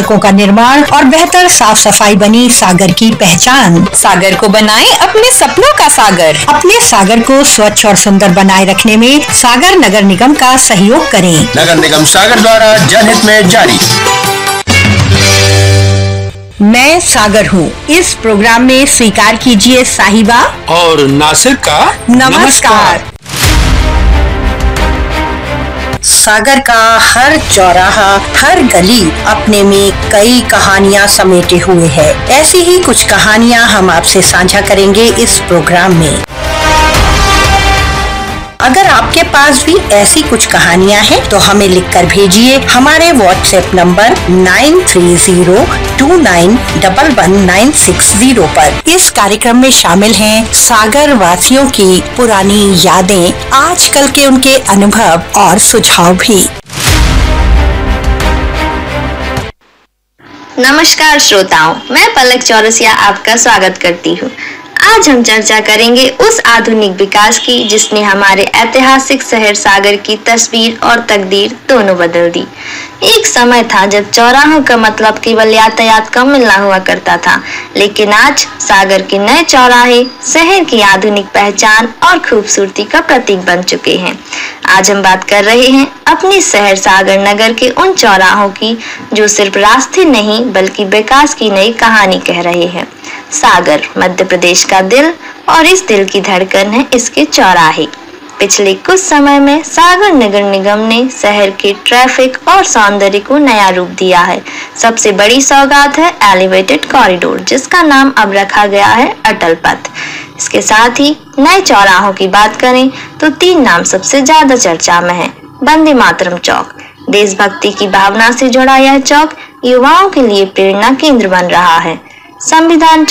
सड़कों का निर्माण और बेहतर साफ सफाई बनी सागर की पहचान। सागर को बनाएं अपने सपनों का सागर। अपने सागर को स्वच्छ और सुंदर बनाए रखने में सागर नगर निगम का सहयोग करें। नगर निगम सागर द्वारा जनहित में जारी। मैं सागर हूँ। इस प्रोग्राम में स्वीकार कीजिए साहिबा और नासिर का नमस्कार। सागर का हर चौराहा, हर गली अपने में कई कहानियाँ समेटे हुए है। ऐसी ही कुछ कहानियाँ हम आपसे साझा करेंगे इस प्रोग्राम में। अगर आपके पास भी ऐसी कुछ कहानियाँ हैं तो हमें लिखकर भेजिए हमारे व्हाट्सएप नंबर 9302911960 पर। इस कार्यक्रम में शामिल हैं सागर वासियों की पुरानी यादें, आजकल के उनके अनुभव और सुझाव भी। नमस्कार श्रोताओं, मैं पलक चौरसिया आपका स्वागत करती हूँ। आज हम चर्चा करेंगे उस आधुनिक विकास की जिसने हमारे ऐतिहासिक शहर सागर की तस्वीर और तकदीर दोनों बदल दी। एक समय था जब चौराहों का मतलब केवल यातायात का मिलना हुआ करता था, लेकिन आज सागर के नए चौराहे शहर की आधुनिक पहचान और खूबसूरती का प्रतीक बन चुके हैं। आज हम बात कर रहे हैं अपने शहर सागर नगर के उन चौराहों की जो सिर्फ रास्ते नहीं बल्कि विकास की नई कहानी कह रहे हैं। सागर मध्य प्रदेश का दिल और इस दिल की धड़कन है इसके चौराहे। पिछले कुछ समय में सागर नगर निगम ने शहर के ट्रैफिक और सौंदर्य को नया रूप दिया है। सबसे बड़ी सौगात है एलिवेटेड कॉरिडोर, जिसका नाम अब रखा गया है अटल पथ। इसके साथ ही नए चौराहों की बात करें तो 3 नाम सबसे ज्यादा चर्चा में है। वंदे मातरम चौक, देशभक्ति की भावना से जुड़ा यह चौक युवाओं के लिए प्रेरणा केंद्र बन रहा है। संविधान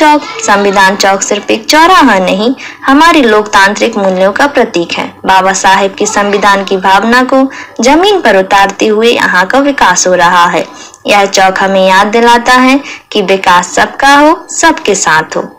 चौक सिर्फ एक चौराहा नहीं, हमारे लोकतांत्रिक मूल्यों का प्रतीक है। बाबा साहेब की संविधान की भावना को जमीन पर उतारते हुए यहाँ का विकास हो रहा है। यह चौक हमें याद दिलाता है कि विकास सबका हो, सबके साथ हो।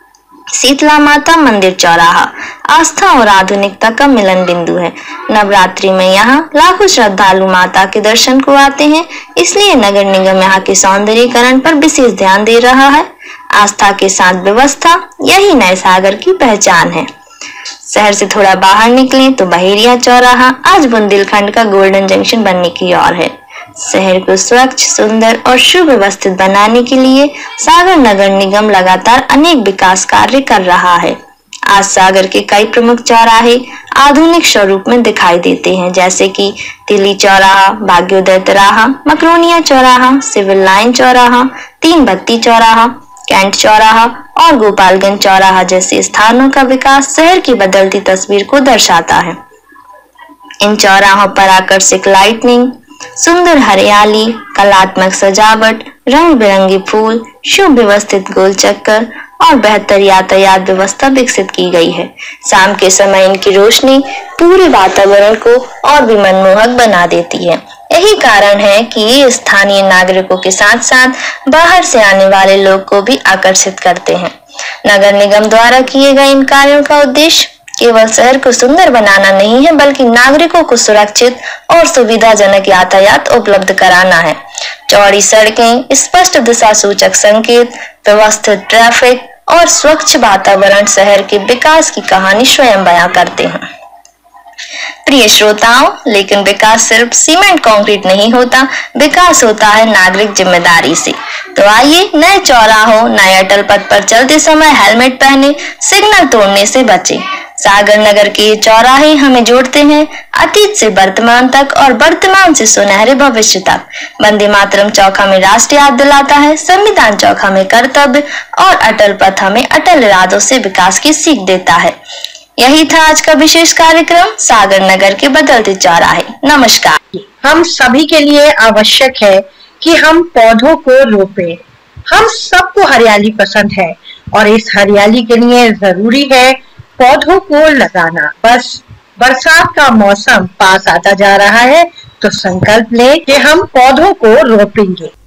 शीतला माता मंदिर चौराहा आस्था और आधुनिकता का मिलन बिंदु है। नवरात्रि में यहाँ लाखों श्रद्धालु माता के दर्शन को आते हैं, इसलिए नगर निगम यहाँ के सौंदर्यीकरण पर विशेष ध्यान दे रहा है। आस्था के साथ व्यवस्था, यही नए सागर की पहचान है। शहर से थोड़ा बाहर निकलें तो बहेरिया चौराहा आज बुंदेलखंड का गोल्डन जंक्शन बनने की ओर है। शहर को स्वच्छ, सुंदर और सुव्यवस्थित बनाने के लिए सागर नगर निगम लगातार अनेक विकास कार्य कर रहा है। आज सागर के कई प्रमुख चौराहे आधुनिक स्वरूप में दिखाई देते हैं, जैसे कि तिली चौराहा, भाग्योदय तिराहा, मकरोनिया चौराहा, सिविल लाइन चौराहा, 3 बत्ती चौराहा, कैंट चौराहा और गोपालगंज चौराहा जैसे स्थानों का विकास शहर की बदलती तस्वीर को दर्शाता है। इन चौराहों पर आकर्षक लाइटनिंग, सुंदर हरियाली, कलात्मक सजावट, रंग बिरंगे फूल, सुव्यवस्थित गोल चक्कर और बेहतर यातायात व्यवस्था विकसित की गई है। शाम के समय इनकी रोशनी पूरे वातावरण को और भी मनमोहक बना देती है। यही कारण है कि ये स्थानीय नागरिकों के साथ साथ बाहर से आने वाले लोग को भी आकर्षित करते हैं। नगर निगम द्वारा किए गए इन कार्यों का उद्देश्य केवल शहर को सुंदर बनाना नहीं है, बल्कि नागरिकों को सुरक्षित और सुविधाजनक यातायात उपलब्ध कराना है। चौड़ी सड़कें, स्पष्ट दिशा सूचक संकेत, व्यवस्थित ट्रैफिक और स्वच्छ वातावरण शहर के विकास की कहानी स्वयं बयां करते हैं। प्रिय श्रोताओं, लेकिन विकास सिर्फ सीमेंट कंक्रीट नहीं होता, विकास होता है नागरिक जिम्मेदारी से। तो आइए नए चौराहों, नए अटल पथ पर चलते समय हेलमेट पहने, सिग्नल तोड़ने से बचें। सागर नगर के ये चौराहे हमें जोड़ते हैं अतीत से वर्तमान तक और वर्तमान से सुनहरे भविष्य तक। वंदे मातरम चौक हमें राष्ट्र याद दिलाता है, संविधान चौक हमें कर्तव्य और अटल पथ हमें अटल इरादों से विकास की सीख देता है। यही था आज का विशेष कार्यक्रम सागर नगर के बदलते चौराहे। नमस्कार। हम सभी के लिए आवश्यक है कि हम पौधों को रोपें। हम सबको हरियाली पसंद है और इस हरियाली के लिए जरूरी है पौधों को लगाना। बस बरसात का मौसम पास आता जा रहा है तो संकल्प लें कि हम पौधों को रोपेंगे।